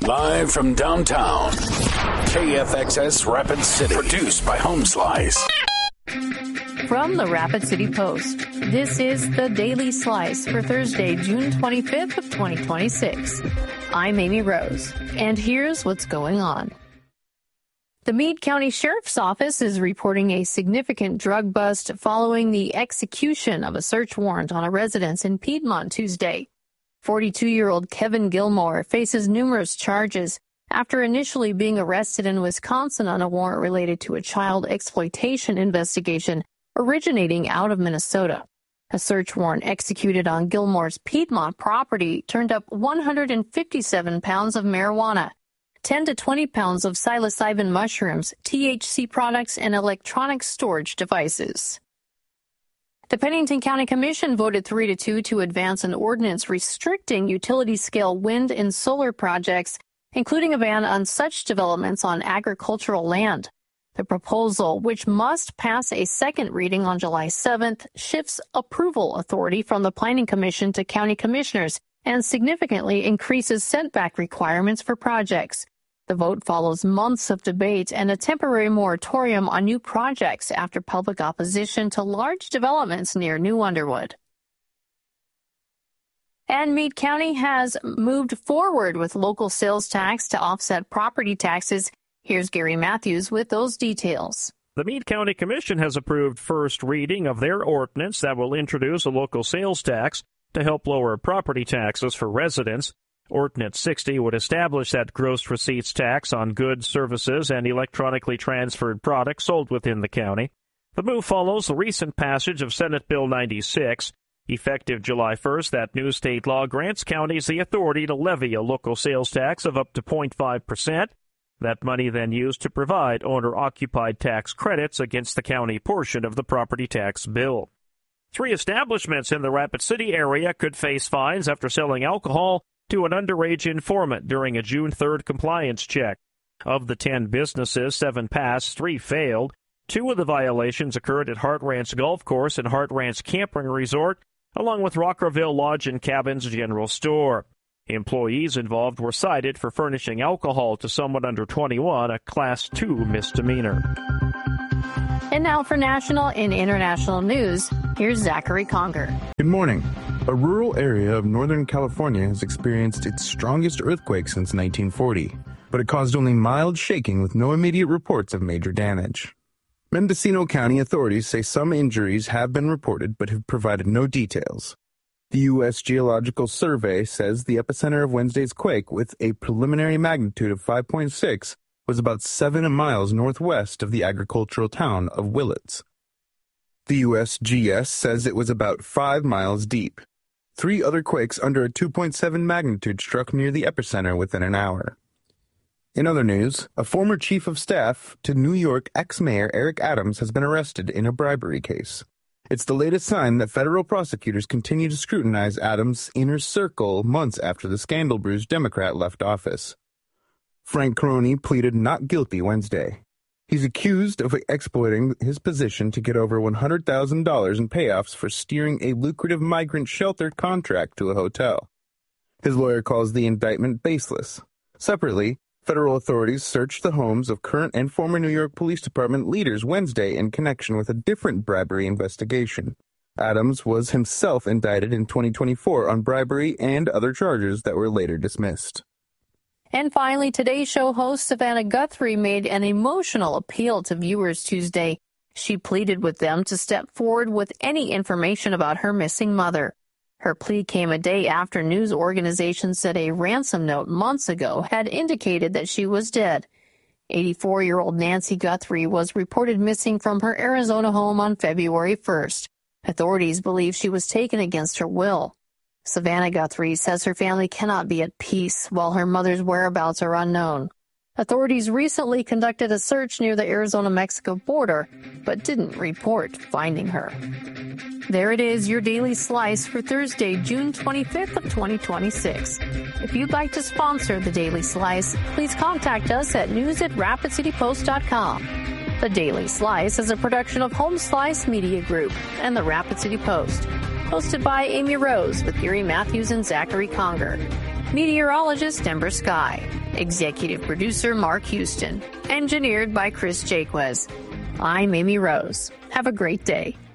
Live from downtown, KFXS Rapid City. Produced by Home Slice. From the Rapid City Post, this is the Daily Slice for Thursday, June 25th of 2026. I'm Amy Rose, and here's what's going on. The Meade County Sheriff's Office is reporting a significant drug bust following the execution of a search warrant on a residence in Piedmont Tuesday. 42-year-old Kevin Gilmore faces numerous charges after initially being arrested in Wisconsin on a warrant related to a child exploitation investigation originating out of Minnesota. A search warrant executed on Gilmore's Piedmont property turned up 157 pounds of marijuana, 10 to 20 pounds of psilocybin mushrooms, THC products, and electronic storage devices. The Pennington County Commission voted 3-2 to advance an ordinance restricting utility-scale wind and solar projects, including a ban on such developments on agricultural land. The proposal, which must pass a second reading on July 7th, shifts approval authority from the Planning Commission to county commissioners and significantly increases setback requirements for projects. The vote follows months of debate and a temporary moratorium on new projects after public opposition to large developments near New Underwood. And Meade County has moved forward with local sales tax to offset property taxes. Here's Gary Matthews with those details. The Meade County Commission has approved first reading of their ordinance that will introduce a local sales tax to help lower property taxes for residents. Ordinance 60 would establish that gross receipts tax on goods, services, and electronically transferred products sold within the county. The move follows the recent passage of Senate Bill 96. Effective July 1st, that new state law grants counties the authority to levy a local sales tax of up to 0.5%. That money then used to provide owner-occupied tax credits against the county portion of the property tax bill. 3 establishments in the Rapid City area could face fines after selling alcohol to an underage informant during a June 3rd compliance check. Of the 10 businesses, 7 passed, 3 failed. 2 of the violations occurred at Hart Ranch Golf Course and Hart Ranch Camping Resort, along with Rockerville Lodge and Cabins General Store. Employees involved were cited for furnishing alcohol to someone under 21, a Class 2 misdemeanor. And now for national and international news, here's Zachary Conger. Good morning. A rural area of Northern California has experienced its strongest earthquake since 1940, but it caused only mild shaking with no immediate reports of major damage. Mendocino County authorities say some injuries have been reported but have provided no details. The U.S. Geological Survey says the epicenter of Wednesday's quake, with a preliminary magnitude of 5.6, was about 7 miles northwest of the agricultural town of Willits. The USGS says it was about 5 miles deep. 3 other quakes under a 2.7 magnitude struck near the epicenter within an hour. In other news, a former chief of staff to New York ex-mayor Eric Adams has been arrested in a bribery case. It's the latest sign that federal prosecutors continue to scrutinize Adams' inner circle months after the scandal-bruised Democrat left office. Frank Caroni pleaded not guilty Wednesday. He's accused of exploiting his position to get over $100,000 in payoffs for steering a lucrative migrant shelter contract to a hotel. His lawyer calls the indictment baseless. Separately, federal authorities searched the homes of current and former New York Police Department leaders Wednesday in connection with a different bribery investigation. Adams was himself indicted in 2024 on bribery and other charges that were later dismissed. And finally, Today Show host Savannah Guthrie made an emotional appeal to viewers Tuesday. She pleaded with them to step forward with any information about her missing mother. Her plea came a day after news organizations said a ransom note months ago had indicated that she was dead. 84-year-old Nancy Guthrie was reported missing from her Arizona home on February 1st. Authorities believe she was taken against her will. Savannah Guthrie says her family cannot be at peace while her mother's whereabouts are unknown. Authorities recently conducted a search near the Arizona-Mexico border, but didn't report finding her. There it is, your daily slice for Thursday, June 25th of 2026. If you'd like to sponsor the Daily Slice, please contact us at news@rapidcitypost.com. The Daily Slice is a production of Home Slice Media Group and the Rapid City Post. Hosted by Amy Rose with Gary Matthews and Zachary Conger. Meteorologist Ember Sky. Executive producer Mark Houston. Engineered by Chris Jaquez. I'm Amy Rose. Have a great day.